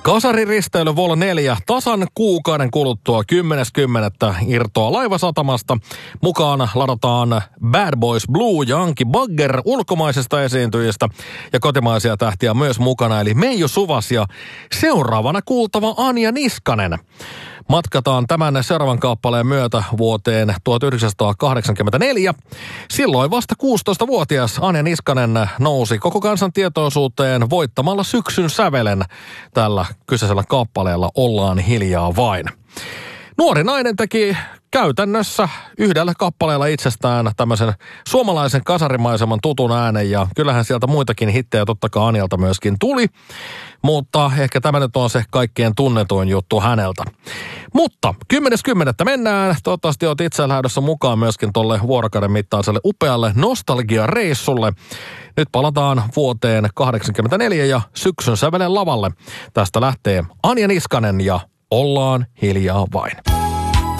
Kasariristeily Vol 4 tasan kuukauden kuluttua 10.10. irtoaa laivasatamasta. Mukaan ladataan Bad Boys Blue ja Anki Bagger ulkomaisista esiintyjistä ja kotimaisia tähtiä myös mukana, eli Meiju Suvas ja seuraavana kuultava Anja Niskanen. Matkataan tämän seuraavan kappaleen myötä vuoteen 1984. Silloin vasta 16-vuotias Anja Niskanen nousi koko kansan tietoisuuteen voittamalla Syksyn sävelen. Tällä kyseisellä kappaleella Ollaan hiljaa vain. Nuori nainen teki käytännössä yhdellä kappaleella itsestään tämmöisen suomalaisen kasarimaiseman tutun äänen, ja kyllähän sieltä muitakin hittejä totta kai Anjalta myöskin tuli, mutta ehkä tämä nyt on se kaikkein tunnetuin juttu häneltä. Mutta 10.10. mennään. Toivottavasti olet itse lähdössä mukaan myöskin tolle vuorokauden mittaiselle upealle nostalgia-reissulle. Nyt palataan vuoteen 1984 ja Syksyn sävelen lavalle. Tästä lähtee Anja Niskanen ja Ollaan hiljaa vain.